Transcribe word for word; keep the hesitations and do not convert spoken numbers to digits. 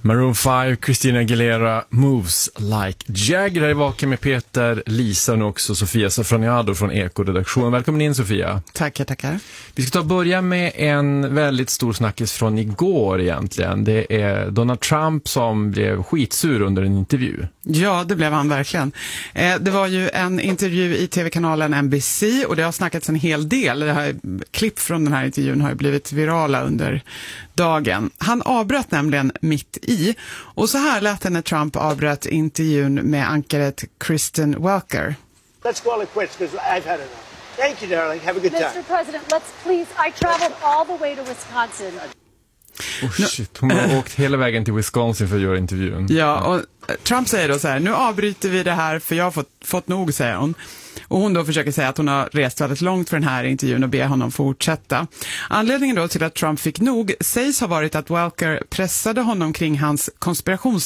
Maroon fem, Christina Aguilera, Moves Like Jagger. Är vaken med Peter, Lisa och också Sofia Safraniado från Eko-redaktionen. Välkommen in, Sofia. Tackar, tackar. Vi ska ta och börja med en väldigt stor snackis från igår egentligen. Det är Donald Trump som blev skitsur under en intervju. Ja, det blev han verkligen. Eh, det var ju en intervju i tv-kanalen N B C och det har snackats en hel del. Det här, klipp från den här intervjun har ju blivit virala under dagen. Han avbröt nämligen mitt i. Och så här lät det när Trump avbröt intervjun med ankaret Kristen Welker. Let's call it quits because I've had enough. Thank you, darling. Have a good time. mister President, let's please. I traveled all the way to Wisconsin. Oh shit, hon har åkt hela vägen till Wisconsin för att göra intervjun. Ja, och Trump säger då så här: nu avbryter vi det här för jag har fått, fått nog, säger hon. Och hon då försöker säga att hon har rest väldigt långt för den här intervjun och ber honom fortsätta. Anledningen då till att Trump fick nog sägs ha varit att Welker pressade honom kring hans konspirations